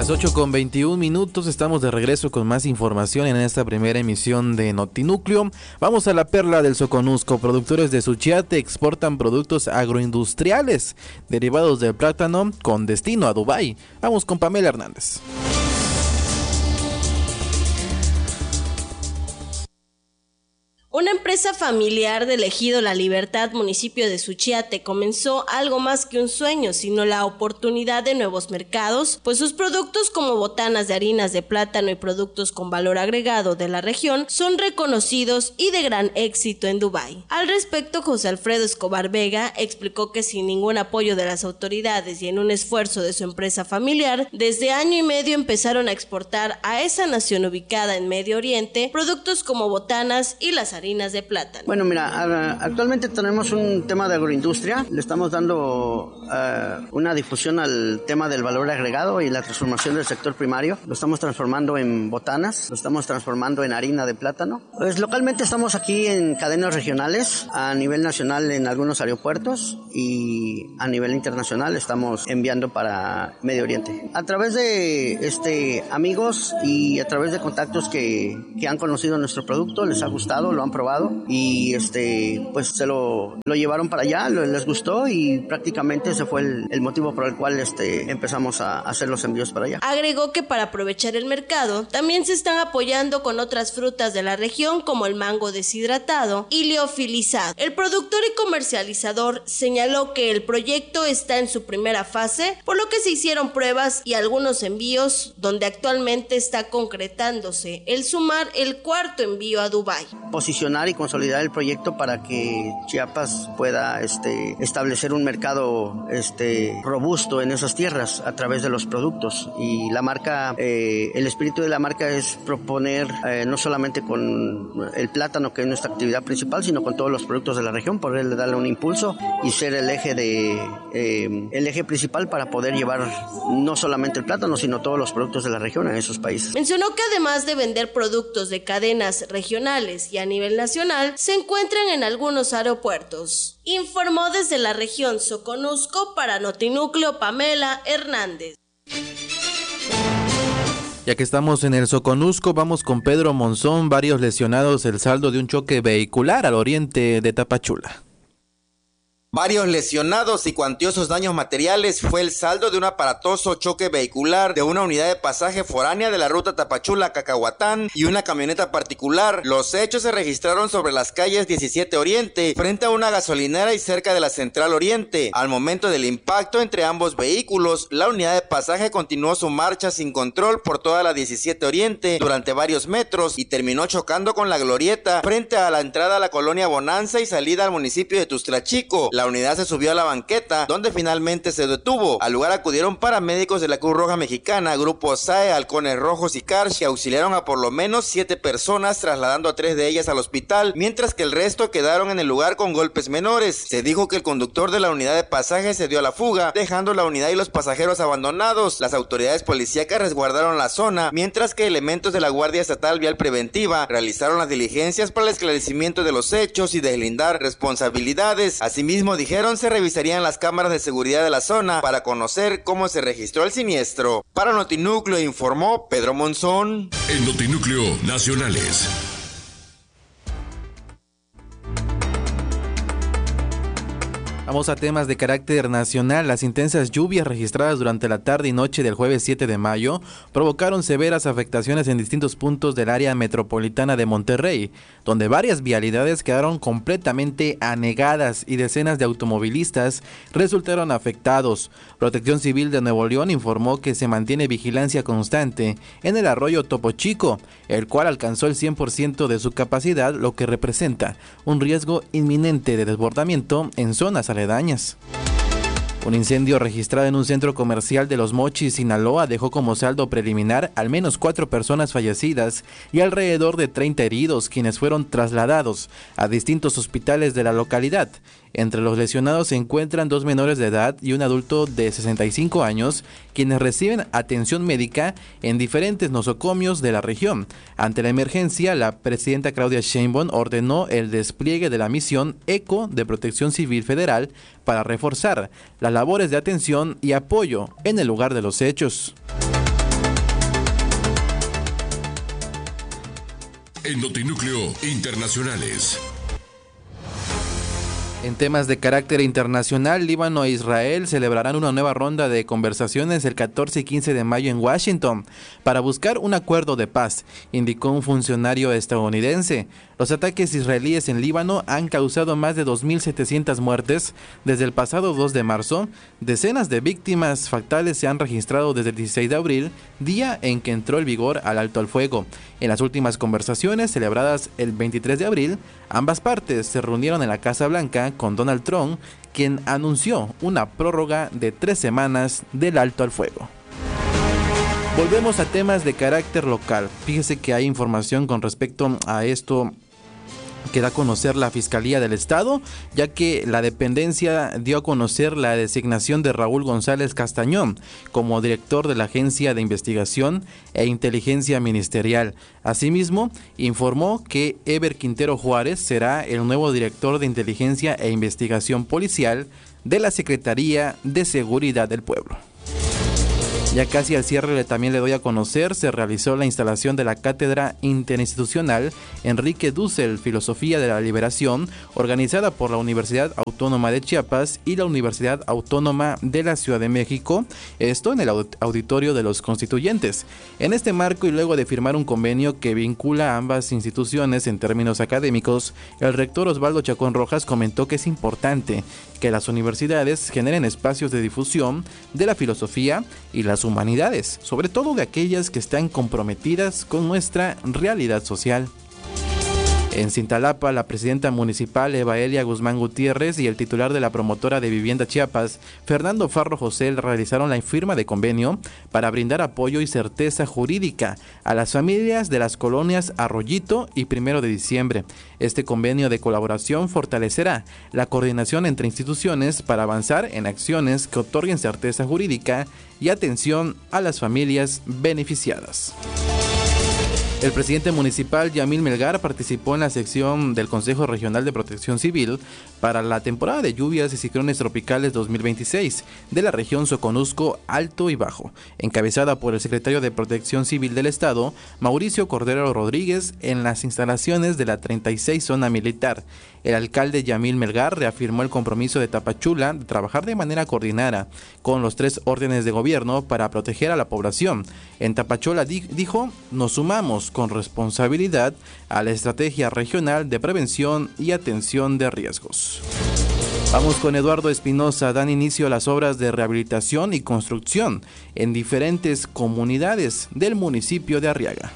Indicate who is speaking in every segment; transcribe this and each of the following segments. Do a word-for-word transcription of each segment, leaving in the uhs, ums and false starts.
Speaker 1: Las ocho con veintiún minutos, estamos de regreso con más información en esta primera emisión de Notinúcleo. Vamos a la perla del Soconusco. Productores de Suchiate exportan productos agroindustriales derivados del plátano con destino a Dubái. Vamos con Pamela Hernández.
Speaker 2: Una empresa familiar del ejido La Libertad, municipio de Suchiate, comenzó algo más que un sueño, sino la oportunidad de nuevos mercados, pues sus productos como botanas de harinas de plátano y productos con valor agregado de la región son reconocidos y de gran éxito en Dubái. Al respecto, José Alfredo Escobar Vega explicó que sin ningún apoyo de las autoridades y en un esfuerzo de su empresa familiar, desde año y medio empezaron a exportar a esa nación ubicada en Medio Oriente productos como botanas y las harinas de plátano.
Speaker 3: Bueno, mira, actualmente tenemos un tema de agroindustria, le estamos dando uh, una difusión al tema del valor agregado y la transformación del sector primario. Lo estamos transformando en botanas, lo estamos transformando en harina de plátano. Pues localmente estamos aquí en cadenas regionales, a nivel nacional en algunos aeropuertos y a nivel internacional estamos enviando para Medio Oriente. A través de este amigos y a través de contactos que, que han conocido nuestro producto, les ha gustado, lo han probado y este pues se lo, lo llevaron para allá, lo, les gustó y prácticamente ese fue el, el motivo por el cual este empezamos a hacer los envíos para allá.
Speaker 2: Agregó que para aprovechar el mercado también se están apoyando con otras frutas de la región como el mango deshidratado y liofilizado. El productor y comercializador señaló que el proyecto está en su primera fase, por lo que se hicieron pruebas y algunos envíos donde actualmente está concretándose el sumar el cuarto envío a Dubái.
Speaker 3: Posicionar y consolidar el proyecto para que Chiapas pueda este, establecer un mercado este, robusto en esas tierras a través de los productos. Y la marca, eh, el espíritu de la marca es proponer eh, no solamente con el plátano, que es nuestra actividad principal, sino con todos los productos de la región, poder darle un impulso y ser el eje de eh, el eje principal para poder llevar no solamente el plátano, sino todos los productos de la región a esos países.
Speaker 2: Mencionó que además de vender productos de cadenas regionales y a nivel nacional, se encuentran en algunos aeropuertos. Informó desde la región Soconusco para Notinúcleo Pamela Hernández.
Speaker 1: Ya que estamos en el Soconusco, vamos con Pedro Monzón. Varios lesionados, el saldo de un choque vehicular al oriente de Tapachula.
Speaker 4: Varios lesionados y cuantiosos daños materiales fue el saldo de un aparatoso choque vehicular de una unidad de pasaje foránea de la ruta Tapachula-Cacahuatán y una camioneta particular. Los hechos se registraron sobre las calles diecisiete Oriente, frente a una gasolinera y cerca de la Central Oriente. Al momento del impacto entre ambos vehículos, la unidad de pasaje continuó su marcha sin control por toda la diecisiete Oriente durante varios metros y terminó chocando con la glorieta frente a la entrada a la colonia Bonanza y salida al municipio de Tuxtlachico. La La unidad se subió a la banqueta, donde finalmente se detuvo. Al lugar acudieron paramédicos de la Cruz Roja Mexicana, Grupo S A E, Halcones Rojos y Cars, que auxiliaron a por lo menos siete personas, trasladando a tres de ellas al hospital, mientras que el resto quedaron en el lugar con golpes menores. Se dijo que el conductor de la unidad de pasaje se dio a la fuga, dejando la unidad y los pasajeros abandonados. Las autoridades policíacas resguardaron la zona, mientras que elementos de la Guardia Estatal Vial Preventiva realizaron las diligencias para el esclarecimiento de los hechos y deslindar responsabilidades. Asimismo, dijeron se revisarían las cámaras de seguridad de la zona para conocer cómo se registró el siniestro. Para Notinúcleo informó Pedro Monzón.
Speaker 5: En Notinúcleo Nacionales.
Speaker 1: Vamos a temas de carácter nacional. Las intensas lluvias registradas durante la tarde y noche del jueves siete de mayo provocaron severas afectaciones en distintos puntos del área metropolitana de Monterrey, donde varias vialidades quedaron completamente anegadas y decenas de automovilistas resultaron afectados. Protección Civil de Nuevo León informó que se mantiene vigilancia constante en el arroyo Topo Chico, el cual alcanzó el cien por ciento de su capacidad, lo que representa un riesgo inminente de desbordamiento en zonas aledañas. Un incendio registrado en un centro comercial de Los Mochis, Sinaloa, dejó como saldo preliminar al menos cuatro personas fallecidas y alrededor de treinta heridos, quienes fueron trasladados a distintos hospitales de la localidad. Entre los lesionados se encuentran dos menores de edad y un adulto de sesenta y cinco años, quienes reciben atención médica en diferentes nosocomios de la región. Ante la emergencia, la presidenta Claudia Sheinbaum ordenó el despliegue de la misión ECO de Protección Civil Federal para reforzar las labores de atención y apoyo en el lugar de los hechos.
Speaker 5: en Notinúcleo Internacionales.
Speaker 1: En temas de carácter internacional, Líbano e Israel celebrarán una nueva ronda de conversaciones el catorce y quince de mayo en Washington para buscar un acuerdo de paz, indicó un funcionario estadounidense. Los ataques israelíes en Líbano han causado más de dos mil setecientas muertes desde el pasado dos de marzo. Decenas de víctimas fatales se han registrado desde el dieciséis de abril, día en que entró en vigor el alto al fuego. En las últimas conversaciones celebradas el veintitrés de abril, ambas partes se reunieron en la Casa Blanca con Donald Trump, quien anunció una prórroga de tres semanas del alto al fuego. Volvemos a temas de carácter local. Fíjese que hay información con respecto a esto que da a conocer la Fiscalía del Estado, ya que la dependencia dio a conocer la designación de Raúl González Castañón como director de la Agencia de Investigación e Inteligencia Ministerial. Asimismo, informó que Eber Quintero Juárez será el nuevo director de Inteligencia e Investigación Policial de la Secretaría de Seguridad del Pueblo. Ya casi al cierre también le doy a conocer, se realizó la instalación de la Cátedra Interinstitucional Enrique Dussel, Filosofía de la Liberación, organizada por la Universidad Autónoma de Chiapas y la Universidad Autónoma de la Ciudad de México, esto en el Auditorio de los Constituyentes. En este marco y luego de firmar un convenio que vincula a ambas instituciones en términos académicos, el rector Osvaldo Chacón Rojas comentó que es importante que las universidades generen espacios de difusión de la filosofía y las humanidades, sobre todo de aquellas que están comprometidas con nuestra realidad social. En Cintalapa, la presidenta municipal Eva Elia Guzmán Gutiérrez y el titular de la promotora de vivienda Chiapas, Fernando Farro José, realizaron la firma de convenio para brindar apoyo y certeza jurídica a las familias de las colonias Arroyito y Primero de Diciembre. Este convenio de colaboración fortalecerá la coordinación entre instituciones para avanzar en acciones que otorguen certeza jurídica y atención a las familias beneficiadas. El presidente municipal Yamil Melgar participó en la sección del Consejo Regional de Protección Civil para la temporada de lluvias y ciclones tropicales dos mil veintiséis de la región Soconusco Alto y Bajo, encabezada por el secretario de Protección Civil del Estado, Mauricio Cordero Rodríguez, en las instalaciones de la treinta y seis Zona Militar. El alcalde Yamil Melgar reafirmó el compromiso de Tapachula de trabajar de manera coordinada con los tres órdenes de gobierno para proteger a la población. En Tapachula di- dijo, nos sumamos con responsabilidad a la estrategia regional de prevención y atención de riesgos. Vamos con Eduardo Espinosa. Dan inicio a las obras de rehabilitación y construcción en diferentes comunidades del municipio de Arriaga.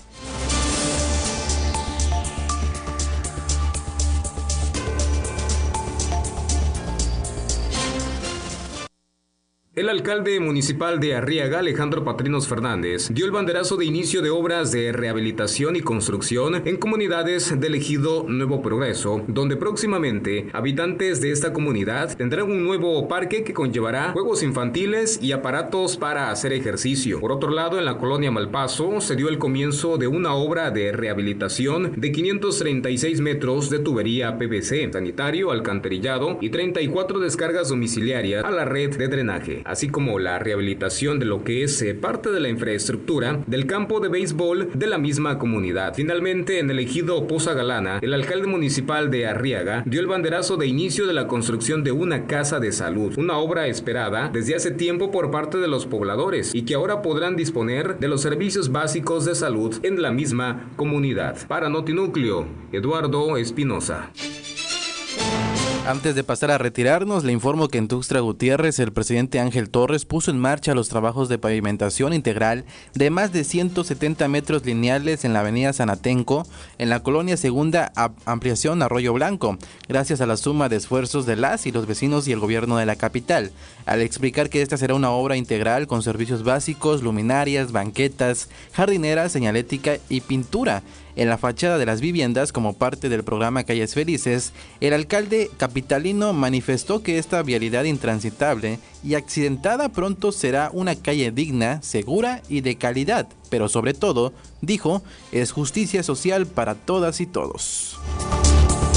Speaker 6: El alcalde municipal de Arriaga, Alejandro Patrinos Fernández, dio el banderazo de inicio de obras de rehabilitación y construcción en comunidades del ejido Nuevo Progreso, donde próximamente habitantes de esta comunidad tendrán un nuevo parque que conllevará juegos infantiles y aparatos para hacer ejercicio. Por otro lado, en la colonia Malpaso se dio el comienzo de una obra de rehabilitación de quinientos treinta y seis metros de tubería P V C, sanitario, alcantarillado y treinta y cuatro descargas domiciliarias a la red de drenaje, así como la rehabilitación de lo que es eh, parte de la infraestructura del campo de béisbol de la misma comunidad. Finalmente, en el ejido Poza Galana, el alcalde municipal de Arriaga dio el banderazo de inicio de la construcción de una casa de salud, una obra esperada desde hace tiempo por parte de los pobladores y que ahora podrán disponer de los servicios básicos de salud en la misma comunidad. Para Notinúcleo, Eduardo Espinosa.
Speaker 1: Antes de pasar a retirarnos, le informo que en Tuxtla Gutiérrez el presidente Ángel Torres puso en marcha los trabajos de pavimentación integral de más de ciento setenta metros lineales en la avenida Sanatenco, en la colonia Segunda Ampliación Arroyo Blanco, gracias a la suma de esfuerzos de las y los vecinos y el gobierno de la capital, al explicar que esta será una obra integral con servicios básicos, luminarias, banquetas, jardineras, señalética y pintura en la fachada de las viviendas como parte del programa Calles Felices. El alcalde capitalino manifestó que esta vialidad intransitable y accidentada pronto será una calle digna, segura y de calidad, pero sobre todo, dijo, es justicia social para todas y todos.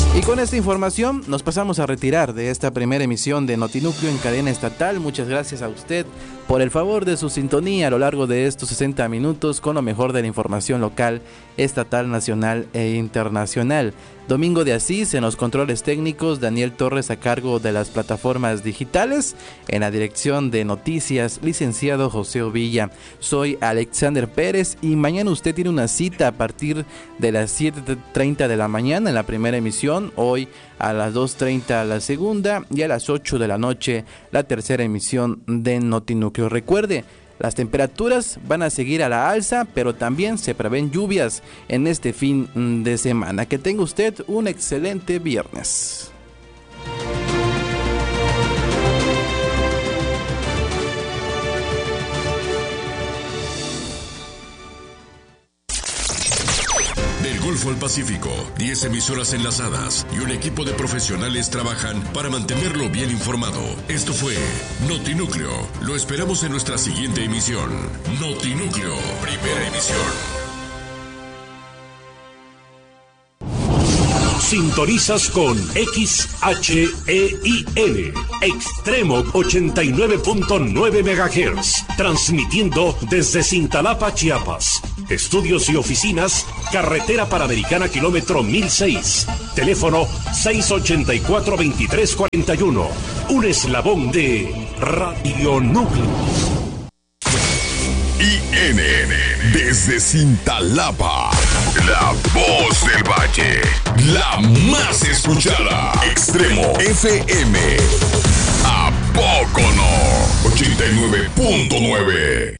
Speaker 1: Y con esta información nos pasamos a retirar de esta primera emisión de Notinúcleo en cadena estatal. Muchas gracias a usted por el favor de su sintonía a lo largo de estos sesenta minutos con lo mejor de la información local, estatal, nacional e internacional. Domingo de Asís en los controles técnicos, Daniel Torres a cargo de las plataformas digitales, en la dirección de noticias, licenciado José Ovilla. Soy Alexander Pérez y mañana usted tiene una cita a partir de las siete treinta de la mañana en la primera emisión, hoy a las dos treinta la segunda y a las ocho de la noche la tercera emisión de Notinúcleo. Recuerde, las temperaturas van a seguir a la alza, pero también se prevén lluvias en este fin de semana. Que tenga usted un excelente viernes.
Speaker 5: Del Golfo al Pacífico, diez emisoras enlazadas y un equipo de profesionales trabajan para mantenerlo bien informado. Esto fue Notinúcleo. Lo esperamos en nuestra siguiente emisión. Notinúcleo, primera emisión.
Speaker 7: Sintonizas con X H E I N, Extremo ochenta y nueve punto nueve megahertz, transmitiendo desde Cintalapa, Chiapas. Estudios y oficinas, Carretera Panamericana, kilómetro mil seis. Teléfono seis ochenta y cuatro, veintitrés cuarenta y uno. Un eslabón de Radio Núcleo.
Speaker 8: I N N, desde Cintalapa, la voz del valle, la más escuchada. Extremo F M, ¿a poco no? ochenta y nueve punto nueve.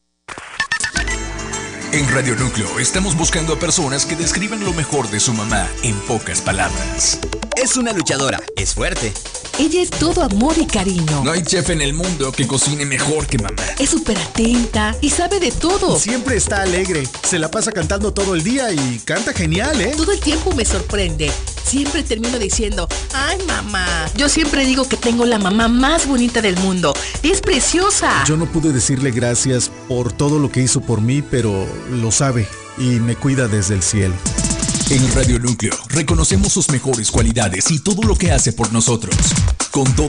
Speaker 9: En Radio Núcleo estamos buscando a personas que describan lo mejor de su mamá en pocas palabras.
Speaker 10: Es una luchadora, es fuerte.
Speaker 11: Ella es todo amor y cariño.
Speaker 9: No hay chef en el mundo que cocine mejor que mamá.
Speaker 11: Es súper atenta y sabe de todo.
Speaker 12: Siempre está alegre, se la pasa cantando todo el día y canta genial, ¿eh?
Speaker 11: Todo el tiempo me sorprende. Siempre termino diciendo, ay mamá. Yo siempre digo que tengo la mamá más bonita del mundo. Es preciosa.
Speaker 12: Yo no pude decirle gracias por todo lo que hizo por mí, pero lo sabe y me cuida desde el cielo.
Speaker 9: En Radio Núcleo reconocemos sus mejores cualidades y todo lo que hace por nosotros. Con todo